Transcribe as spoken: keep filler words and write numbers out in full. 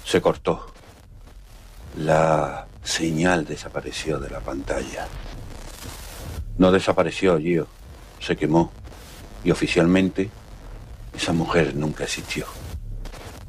Se cortó. La señal desapareció de la pantalla. No desapareció, Gio. Se quemó. Y oficialmente, esa mujer nunca existió.